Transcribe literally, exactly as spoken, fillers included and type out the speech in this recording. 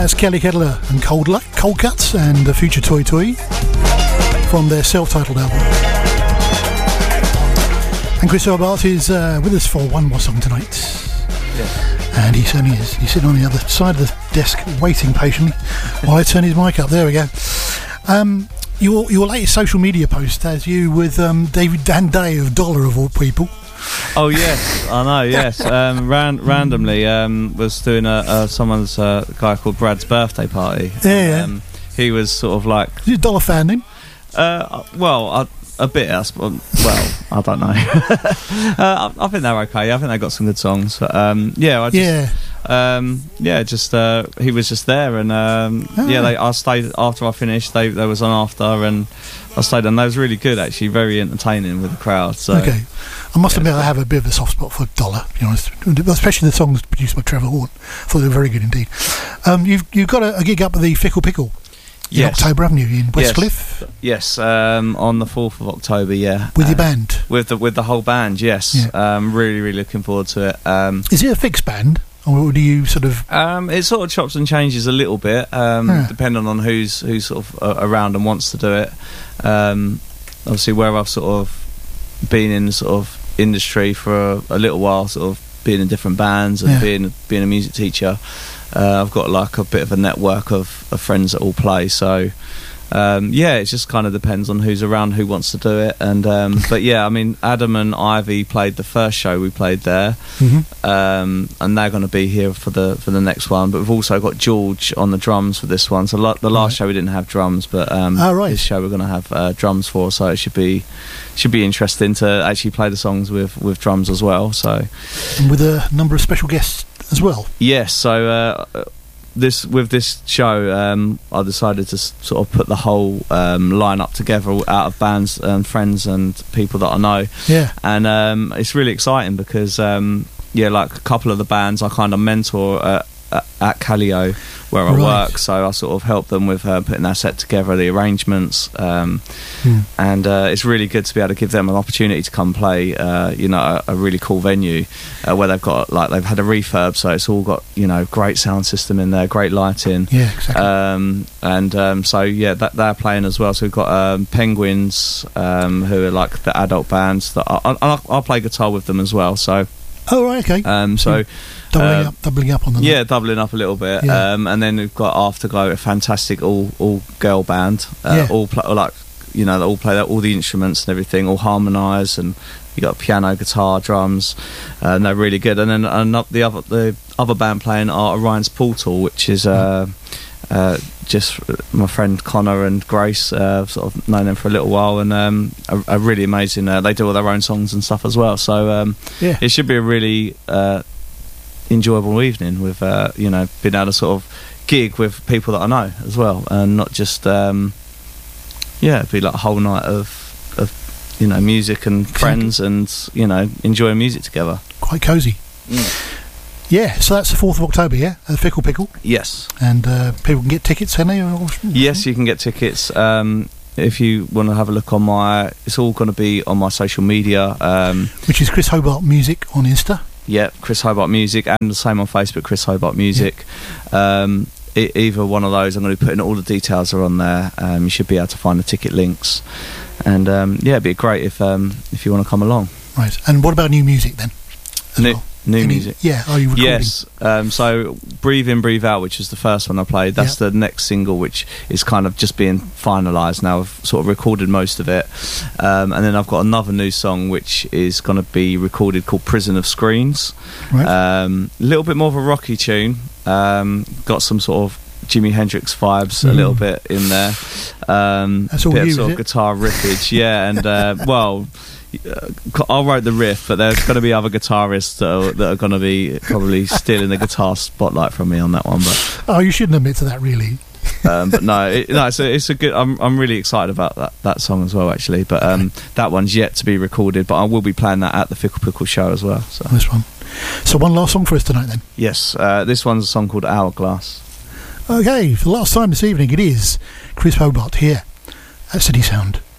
That's Kelly Kettler and Cold, Lu- Cold Cuts and the Future Toy Toy from their self-titled album. And Chris Hobart is uh, with us for one more song tonight. Yeah. And he certainly is. He's sitting on the other side of the desk waiting patiently while I turn his mic up. There we go. Um, your your latest social media post has you with um, David Dan Day of Dollar of all people. Oh yes, I know. Yes, um, ran- randomly um, was doing a, a someone's uh, guy called Brad's birthday party. Yeah, yeah. Um, he was sort of like. Is he a Dollar fan then? Uh, well, I, a bit. I suppose, well, I don't know. uh, I, I think they're okay. I think they got some good songs. But, um, yeah, I just, Yeah. Um, yeah, just uh, he was just there, and um, Oh, yeah, right. they, I stayed after I finished. They there was on after, and I stayed, and they was really good actually, very entertaining with the crowd. So Okay. I must Yeah, admit so- I have a bit of a soft spot for Dollar, to be honest, especially the songs produced by Trevor Horn. I thought they were very good indeed. Um, you've you've got a, a gig up at the Fickle Pickle in Yes. October, haven't you, in Yes. Westcliff yes, um, on the fourth of October, yeah, with your Uh, band? with the with the whole band. Yes, Yeah. um, really, really looking forward to it. Um, Is it a fixed band, or do you sort of? Um, it sort of chops and changes a little bit, um, Yeah. depending on who's who's sort of uh, around and wants to do it. Um, obviously, where I've sort of been in the sort of industry for a, a little while, sort of being in different bands and Yeah. being being a music teacher, uh, I've got like a bit of a network of, of friends that all play. So. Um, yeah, it just kind of depends on who's around, who wants to do it, and um, but yeah, I mean, Adam and Ivy played the first show we played there, Mm-hmm. um, and they're going to be here for the for the next one. But we've also got George on the drums for this one. So lo- the last Right. show we didn't have drums, but um, Oh, right. this show we're going to have uh, drums for. So it should be should be interesting to actually play the songs with with drums as well. So And with a number of special guests as well. yes, so. Uh, This with this show, um, I decided to s- sort of put the whole um, lineup together out of bands and friends and people that I know, Yeah. and um, it's really exciting because um, yeah, like a couple of the bands I kind of mentor uh, at, at Callio where I Right. work, so I sort of help them with uh, putting their set together, the arrangements, um, Hmm. and uh, it's really good to be able to give them an opportunity to come play, uh, you know, a, a really cool venue uh, where they've got like they've had a refurb, so it's all got, you know, great sound system in there, great lighting. Yeah, exactly. Um, and um, so yeah, that they're playing as well. So we've got um, Penguins, um, who are like the adult bands that I, I, I'll play guitar with them as well. So oh, right, okay. um, so doubling uh, up, doubling up on the yeah, doubling up a little bit. Yeah. Um, and then we've got Afterglow, a fantastic all all girl band. Uh, Yeah. All play, like you know, they all play all the instruments and everything, all harmonise, and you got piano, guitar, drums, uh, and they're really good. And then and the other the other band playing are Orion's Portal, which is uh, uh, just my friend Connor and Grace. Uh, I've sort of known them for a little while, and um, are, are really amazing. Uh, they do all their own songs and stuff as well. So um, Yeah. it should be a really uh, enjoyable evening with uh, you know, being able to sort of gig with people that I know as well, and not just um, yeah, it'd be like a whole night of of you know, music and friends and, you know, enjoying music together. Quite cosy. Yeah, so that's the fourth of October, yeah, at Fickle Pickle, Yes, and uh, people can get tickets, can they? Or- yes, you can get tickets. Um, if you want to have a look on my, it's all going to be on my social media. Um, Which is Chris Hobart Music on Insta. yeah, Chris Hobart Music, and the same on Facebook, Chris Hobart Music. Um, e- either one of those, I'm going to be putting all the details are on there. Um, you should be able to find the ticket links, and um, yeah, it'd be great if um, if you want to come along. Right, and what about new music then? as New, well? new Any- music. Yeah, are you recording? Yes, um, so Breathe In, Breathe Out, which was the first one I played, that's the next single, which is kind of just being finalised now. I've sort of recorded most of it, um, and then I've got another new song which is going to be recorded called Prison of Screens. Right. Um, a little bit more of a rocky tune, um, got some sort of Jimi Hendrix vibes a Mm. little bit in there. Um, That's all bit you, of sort is of it? guitar riffage, yeah, and uh, well, uh, I wrote the riff, but there's going to be other guitarists that are, that are going to be probably stealing the guitar spotlight from me on that one. But Oh, you shouldn't admit to that, really. um, but no, it, no, it's a, it's a good. I'm I'm really excited about that, that song as well, actually. But um, that one's yet to be recorded, but I will be playing that at the Fickle Pickle show as well. So This one. So one last song for us tonight, then. yes, uh, this one's a song called Hourglass. Okay, for the last time this evening, it is Chris Hobart here at City Sound.